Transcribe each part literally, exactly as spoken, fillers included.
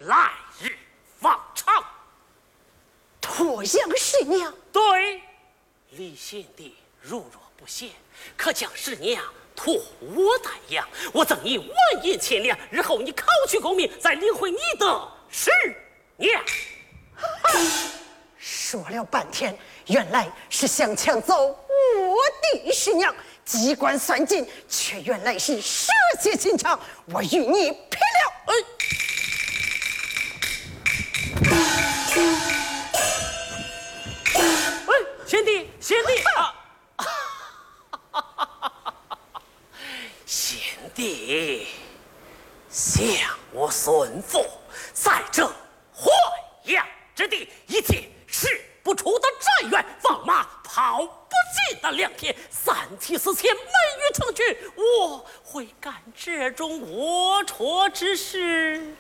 来日方长。 脱阳师娘， 对，李贤弟如若不贤，可将师娘托我代养。我赠你万银千两，日后你考取功名，再领回你的师娘。 说了半天，原来是想抢走我的师娘，机关算尽，却原来是蛇蝎心肠。我与你拼了！ 哎。喂，贤弟，贤弟啊！贤弟，向我顺服，在这淮阳之地，一切使不出的战院，放马跑不尽的良田，三妻四妾，美玉成群，我会干这种龌龊之事？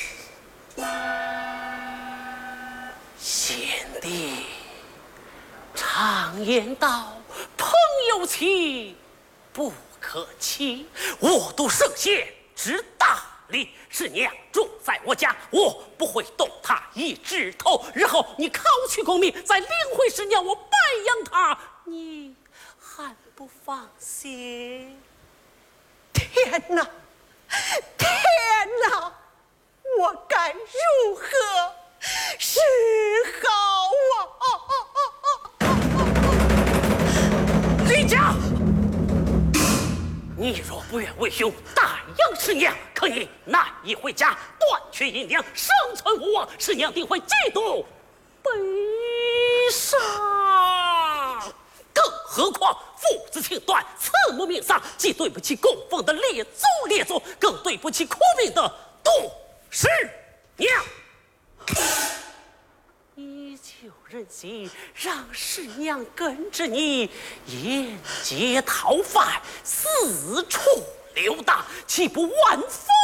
贤弟，常言道，朋友妻不可欺。我读圣贤之大礼，师娘住在我家，我不会动她一指头。日后你考取功名，再领回师娘，我拜养她，你还不放心？ 天哪，天哪！我该如何是好啊！ 李家，你若不愿为兄代养师娘，可你难以回家，断绝银两，生存无望，师娘定会嫉妒悲伤。更何况父子情断，慈母命丧，既对不起供奉的列祖列宗，更对不起苦命的杜师娘。你就忍心让师娘跟着你沿街讨饭，四处溜达，岂不玩风